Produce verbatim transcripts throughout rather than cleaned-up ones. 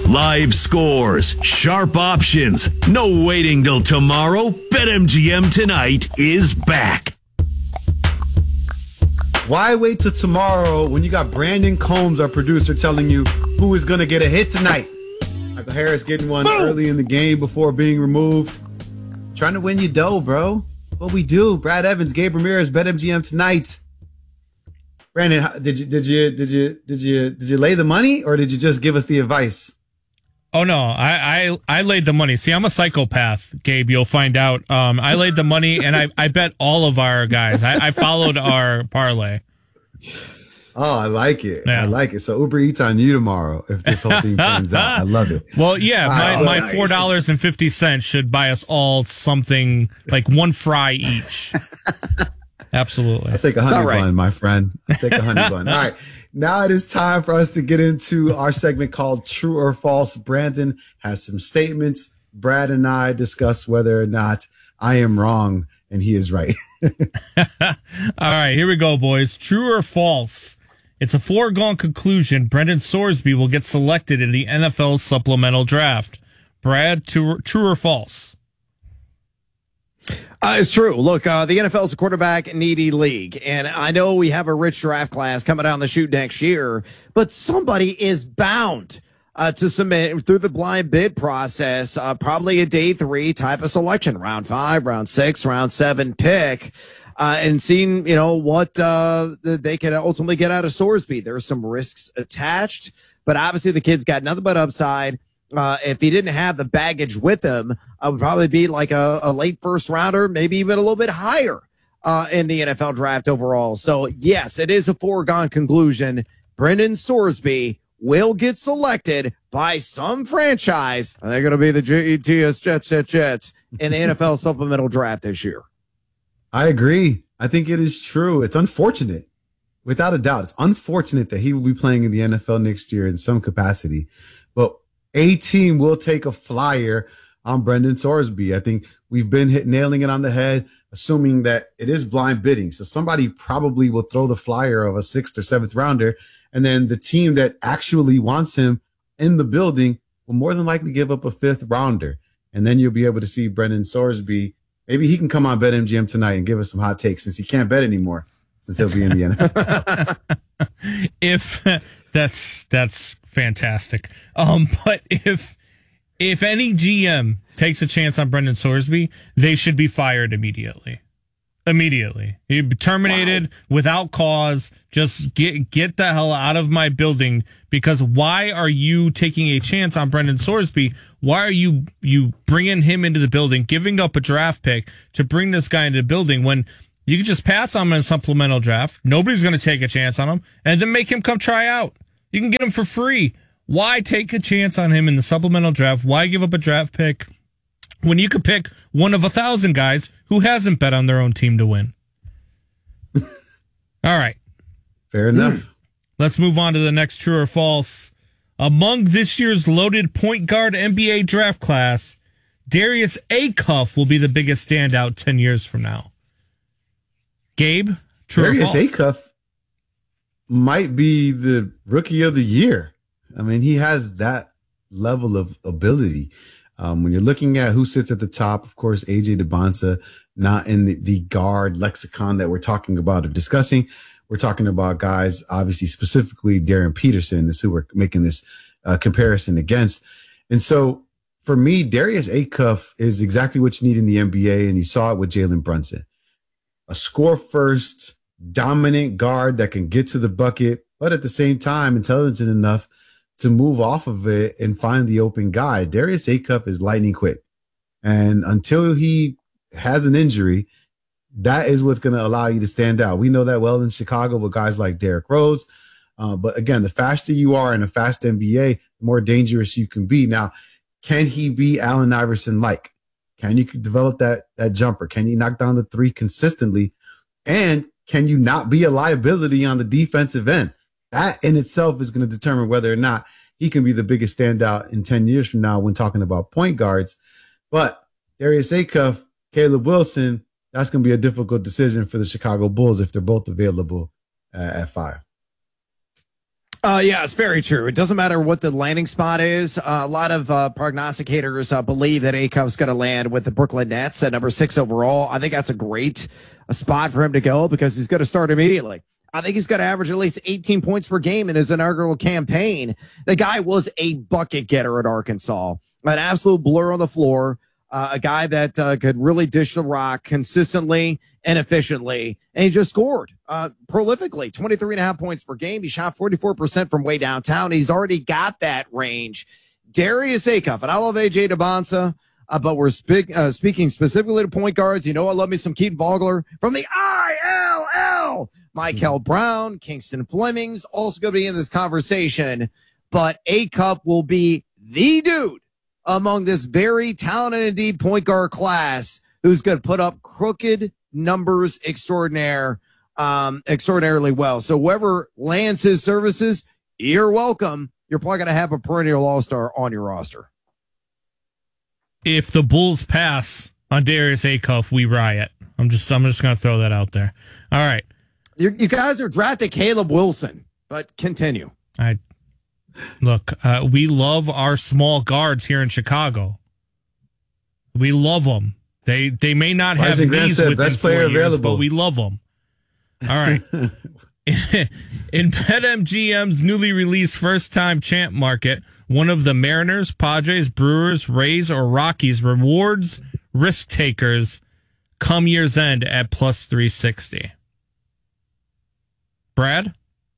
Live scores, sharp options, no waiting till tomorrow. BetMGM Tonight is back. Why wait till tomorrow when you got Brandon Combs, our producer, telling you who is going to get a hit tonight? Michael Harris getting one Boom. early in the game before being removed. Trying to win you dough, bro. What we do. Brad Evans, Gabe Ramirez, BetMGM Tonight. Brandon, did you did you did you did you did you lay the money or did you just give us the advice? Oh no, I, I I laid the money. See, I'm a psychopath, Gabe. You'll find out. Um, I laid the money and I, I bet all of our guys. I, I followed our parlay. Oh, I like it. Yeah. I like it. So Uber Eats on you tomorrow if this whole thing turns out. I love it. Well, yeah, my, oh, my nice. four dollars and fifty cents should buy us all something like one fry each. Absolutely. I'll take a honey right. bun, my friend. I'll take a honey bun. All right. Now it is time for us to get into our segment called True or False. Brandon has some statements. Brad and I discuss whether or not I am wrong and he is right. All right, here we go, boys. True or false? It's a foregone conclusion Brendan Sorsby will get selected in the N F L supplemental draft. Brad, true, true or false? Uh, it's true. Look, uh, the N F L is a quarterback needy league, and I know we have a rich draft class coming down the chute next year, but somebody is bound uh, to submit through the blind bid process, uh, probably a day three type of selection, round five, round six, round seven pick, uh, and seeing, you know, what uh, they can ultimately get out of Sorsby. There's some risks attached, but obviously the kid's got nothing but upside. Uh, if he didn't have the baggage with him, I would probably be like a, a late first rounder, maybe even a little bit higher uh, in the N F L draft overall. So, yes, it is a foregone conclusion. Brendan Sorsby will get selected by some franchise. And they're going to be the J E T S Jets, Jets, Jets in the N F L supplemental draft this year. I agree. I think it is true. It's unfortunate. Without a doubt, it's unfortunate that he will be playing in the N F L next year in some capacity. But a team will take a flyer on Brendan Sorsby. I think we've been hit nailing it on the head, assuming that it is blind bidding. So somebody probably will throw the flyer of a sixth or seventh rounder. And then the team that actually wants him in the building will more than likely give up a fifth rounder. And then you'll be able to see Brendan Sorsby. Maybe he can come on BetMGM tonight and give us some hot takes since he can't bet anymore, since he'll be in the N F L. If that's, that's fantastic. Um, but if, if any G M takes a chance on Brendan Sorsby, they should be fired immediately. Immediately. He'd be terminated wow. without cause. Just get, get the hell out of my building, because why are you taking a chance on Brendan Sorsby? Why are you, you bringing him into the building, giving up a draft pick to bring this guy into the building when you can just pass on him in a supplemental draft? Nobody's going to take a chance on him, and then make him come try out. You can get him for free. Why take a chance on him in the supplemental draft? Why give up a draft pick when you could pick one of a thousand guys who hasn't bet on their own team to win? All right. Fair enough. Let's move on to the next true or false. Among this year's loaded point guard N B A draft class, Darius Acuff will be the biggest standout ten years from now. Gabe, true Darius or false? Acuff might be the rookie of the year. I mean, he has that level of ability. Um, when you're looking at who sits at the top, of course, A J DeBonsa, not in the, the guard lexicon that we're talking about or discussing. We're talking about guys, obviously, specifically Darren Peterson is who we're making this uh, comparison against. And so for me, Darius Acuff is exactly what you need in the N B A. And you saw it with Jalen Brunson. A score first, dominant guard that can get to the bucket, but at the same time, intelligent enough to move off of it and find the open guy. Darius Acuff is lightning quick. And until he has an injury, that is what's going to allow you to stand out. We know that well in Chicago with guys like Derrick Rose. Uh, but again, the faster you are in a fast N B A, the more dangerous you can be. Now, can he be Allen Iverson-like? Can you develop that, that jumper? Can you knock down the three consistently? And can you not be a liability on the defensive end? That in itself is going to determine whether or not he can be the biggest standout in ten years from now when talking about point guards. But Darius Acuff, Caleb Wilson, that's going to be a difficult decision for the Chicago Bulls if they're both available uh, at five. Uh, yeah, it's very true. It doesn't matter what the landing spot is. Uh, a lot of uh, prognosticators uh, believe that Acup's going to land with the Brooklyn Nets at number six overall. I think that's a great a spot for him to go because he's going to start immediately. I think he's going to average at least eighteen points per game in his inaugural campaign. The guy was a bucket getter at Arkansas, an absolute blur on the floor. Uh, a guy that uh, could really dish the rock consistently and efficiently, and he just scored uh, prolifically, twenty-three and a half points per game. He shot forty-four percent from way downtown. He's already got that range. Darius Acuff, and I love A J DeBonsa, uh, but we're speak, uh, speaking specifically to point guards. You know I love me some Keaton Vogler from the I L L. Michael Brown, Kingston Fleming's also going to be in this conversation, but Acuff will be the dude among this very talented and deep point guard class who's going to put up crooked numbers extraordinaire, um, extraordinarily well. So whoever lands his services, you're welcome. You're probably going to have a perennial all-star on your roster. If the Bulls pass on Darius Acuff, we riot. I'm just, I'm just going to throw that out there. All right. You, you guys are drafting Caleb Wilson, but continue. I Look, uh, we love our small guards here in Chicago. We love them. They they may not have knees within best four player years, available. but we love them. All right. In BetMGM's newly released first-time champ market, one of the Mariners, Padres, Brewers, Rays, or Rockies rewards risk takers come year's end at plus three sixty. Brad?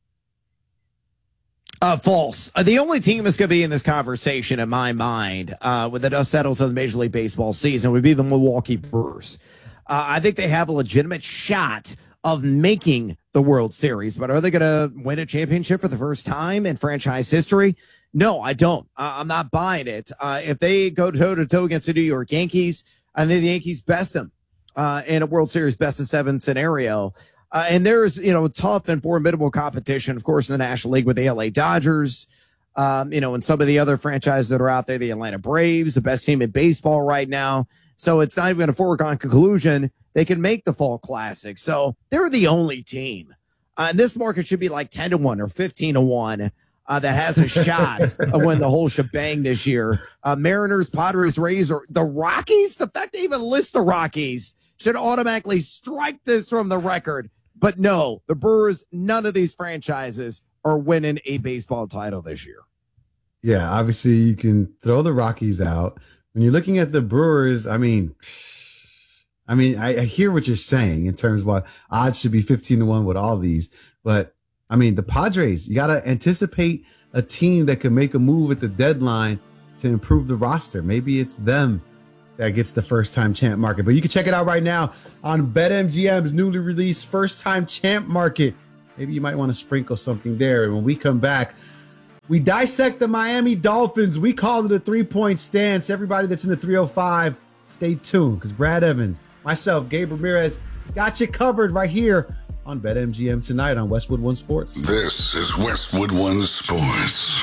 Uh, false. Uh, the only team that's going to be in this conversation, in my mind, uh, when the dust settles on the Major League Baseball season, would be the Milwaukee Brewers. Uh, I think they have a legitimate shot of making the World Series, but are they going to win a championship for the first time in franchise history? No, I don't. Uh, I'm not buying it. Uh, if they go toe to toe against the New York Yankees, I think the Yankees best them uh, in a World Series best of seven scenario. Uh, and there's, you know, tough and formidable competition, of course, in the National League with the L A Dodgers, um, you know, and some of the other franchises that are out there, the Atlanta Braves, the best team in baseball right now. So it's not even a foregone conclusion they can make the Fall Classic. So they're the only team. Uh, and this market should be like ten to one or fifteen to one uh, that has a shot of winning the whole shebang this year. Uh, Mariners, Padres, Rays, or the Rockies. The fact they even list the Rockies should automatically strike this from the record. But no, the Brewers, none of these franchises are winning a baseball title this year. Yeah, obviously you can throw the Rockies out. When you're looking at the Brewers, I mean, I mean, I, I hear what you're saying in terms of what odds should be fifteen to one with all these. But I mean, the Padres, you got to anticipate a team that can make a move at the deadline to improve the roster. Maybe it's them that gets the first-time champ market. But you can check it out right now on BetMGM's newly released first-time champ market. Maybe you might want to sprinkle something there. And when we come back, we dissect the Miami Dolphins. We call it a three-point stance. Everybody that's in the three oh five, stay tuned because Brad Evans, myself, Gabe Ramirez, got you covered right here on BetMGM tonight on Westwood One Sports. This is Westwood One Sports.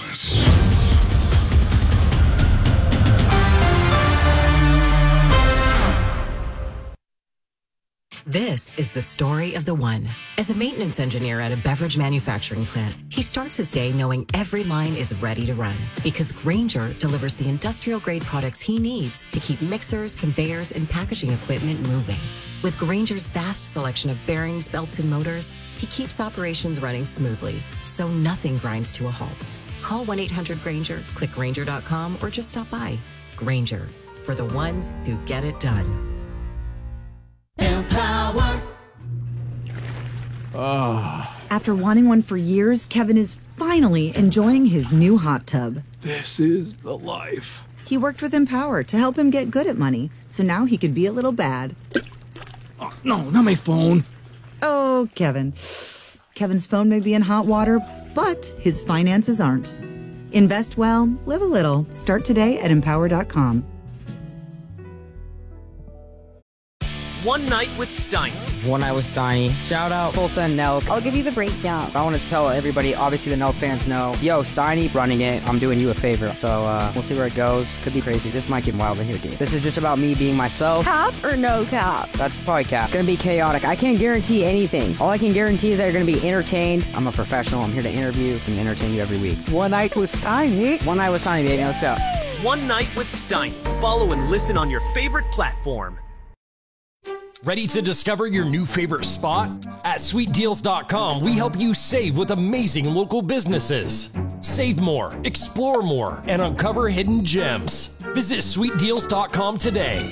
This is the story of the one. As a maintenance engineer at a beverage manufacturing plant, he starts his day knowing every line is ready to run because Grainger delivers the industrial-grade products he needs to keep mixers, conveyors, and packaging equipment moving. With Grainger's vast selection of bearings, belts, and motors, he keeps operations running smoothly, so nothing grinds to a halt. Call one eight hundred Grainger, click Grainger dot com, or just stop by. Grainger, for the ones who get it done. Empower. Oh. After wanting one for years, Kevin is finally enjoying his new hot tub. This is the life. He worked with Empower to help him get good at money, so now he could be a little bad. Oh, no, not my phone. Oh, Kevin. Kevin's phone may be in hot water, but his finances aren't. Invest well, live a little. Start today at empower dot com. One night with Steiner. One Night with Steiny. Shout out Full Send Nelk. I'll give you the breakdown. I want to tell everybody, obviously the Nelk fans know, yo, Steiny running it, I'm doing you a favor. So uh, we'll see where it goes. Could be crazy. This might get wild in here, dude. This is just about me being myself. Cap or no cap? That's probably cap. Gonna be chaotic. I can't guarantee anything. All I can guarantee is that you're gonna be entertained. I'm a professional. I'm here to interview and entertain you every week. One Night with Steiny. One Night with Steiny, baby. Let's go. One Night with Steiny. Follow and listen on your favorite platform. Ready to discover your new favorite spot? At sweet deals dot com, we help you save with amazing local businesses. Save more, explore more, and uncover hidden gems. Visit sweet deals dot com today.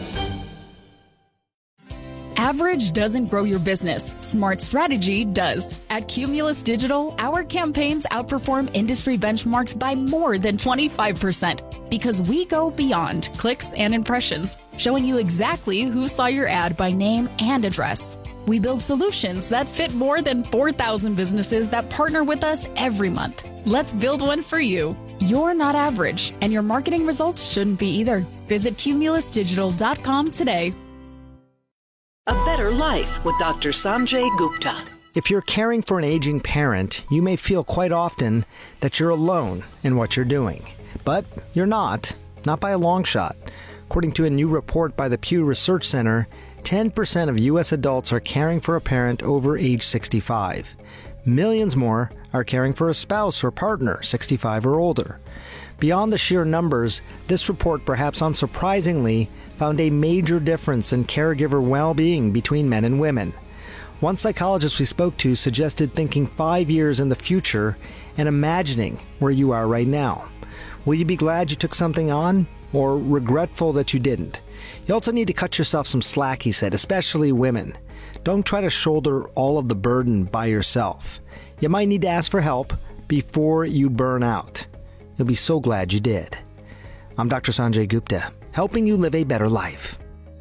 Average doesn't grow your business. Smart strategy does. At Cumulus Digital, our campaigns outperform industry benchmarks by more than twenty-five percent because we go beyond clicks and impressions, showing you exactly who saw your ad by name and address. We build solutions that fit more than four thousand businesses that partner with us every month. Let's build one for you. You're not average, and your marketing results shouldn't be either. Visit cumulus digital dot com today. A Better Life with Doctor Sanjay Gupta. If you're caring for an aging parent, you may feel quite often that you're alone in what you're doing. But you're not, not by a long shot. According to a new report by the Pew Research Center, ten percent of U S adults are caring for a parent over age sixty-five. Millions more are caring for a spouse or partner sixty-five or older. Beyond the sheer numbers, this report, perhaps unsurprisingly, found a major difference in caregiver well-being between men and women. One psychologist we spoke to suggested thinking five years in the future and imagining where you are right now. Will you be glad you took something on, or regretful that you didn't? You also need to cut yourself some slack, he said, especially women. Don't try to shoulder all of the burden by yourself. You might need to ask for help before you burn out. You'll be so glad you did. I'm Doctor Sanjay Gupta, helping you live a better life.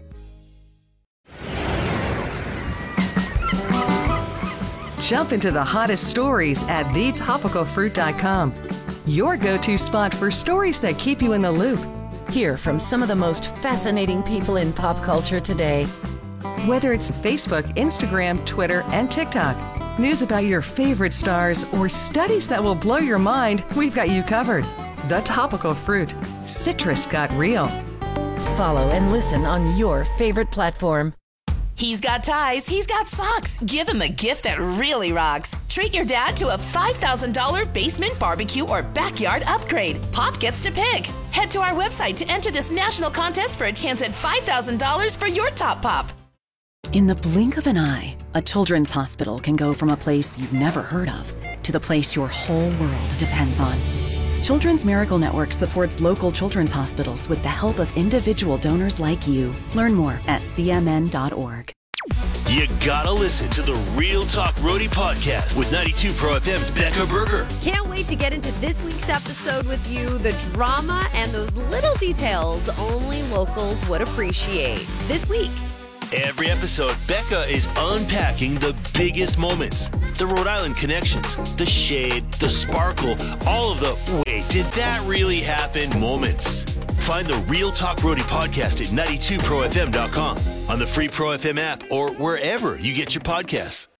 Jump into the hottest stories at the topical fruit dot com. Your go-to spot for stories that keep you in the loop. Hear from some of the most fascinating people in pop culture today. Whether it's Facebook, Instagram, Twitter, and TikTok, news about your favorite stars, or studies that will blow your mind, we've got you covered. The Topical Fruit. Citrus got real. Follow and listen on your favorite platform. He's got ties, he's got socks. Give him a gift that really rocks. Treat your dad to a five thousand dollars basement, barbecue, or backyard upgrade. Pop gets to pick. Head to our website to enter this national contest for a chance at five thousand dollars for your top pop. In the blink of an eye, a children's hospital can go from a place you've never heard of to the place your whole world depends on. Children's Miracle Network supports local children's hospitals with the help of individual donors like you. Learn more at c m n dot org. You gotta listen to the Real Talk Roadie podcast with ninety-two Pro F M's Becca Berger. Can't wait to get into this week's episode with you. The drama and those little details only locals would appreciate. This week. Every episode, Becca is unpacking the biggest moments, the Rhode Island connections, the shade, the sparkle, all of the wait, did that really happen moments. Find the Real Talk Roadie podcast at ninety-two pro f m dot com, on the free Pro F M app, or wherever you get your podcasts.